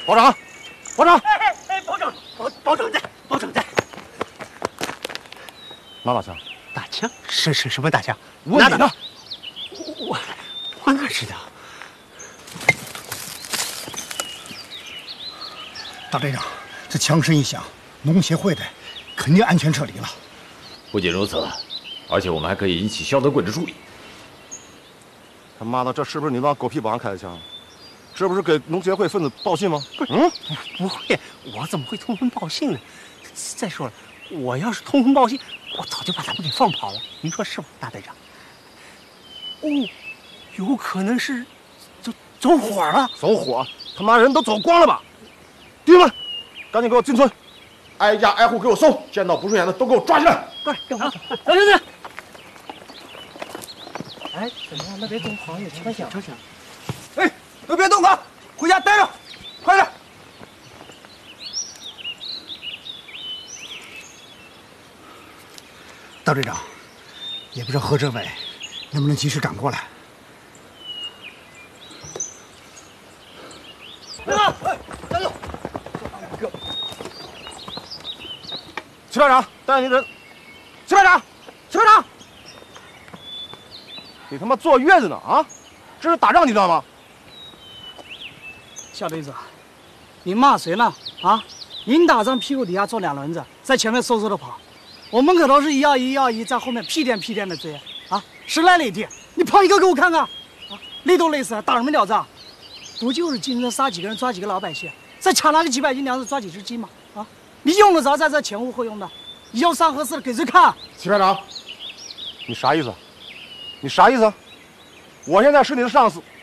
保长，保长， 保长在，保长在。 拿大枪？ 大枪？是什么大枪？ 我拿的呢。 我哪知道？ 大队长，这枪声一响，农工协会的肯定安全撤离了。 不仅如此，而且我们还可以引起肖德贵的注意。 他妈的，这是不是你帮狗屁保安开的枪？这不是给农协会分子报信吗？ 不是，不会，我怎么会通风报信呢？再说了，我要是通风报信，我早就把他们给放跑了。您说是吧，大队长？哦，有可能是走火了。 走火？他妈人都走光了吧？弟兄们，赶紧给我进村，挨家挨户给我搜，见到不顺眼的都给我抓起来。 对，好，走兄弟。哎，怎么样？那边动好像有枪响。 哎，都别动啊，回家待着，快点！ 大队长，也不知道何政委能不能及时赶过来。 加油！ 齐排长，带领人。齐排长，齐排长，你他妈坐月子呢啊！这是打仗，你知道吗？ 小队长，你骂谁呢？啊！您打仗屁股底下坐两轮子，在前面嗖嗖的跑，我们可都是121在后面屁颠屁颠的追啊！时来累地，你跑一个给我看看！啊，累都累死了，打什么鸟仗？不就是进城杀几个人，抓几个老百姓，再抢那个几百斤粮食，抓几只鸡吗？啊！你用得着在这前呼后拥的？你要上合适的给谁看？ 齐排长，你啥意思？你啥意思？我现在是你的上司，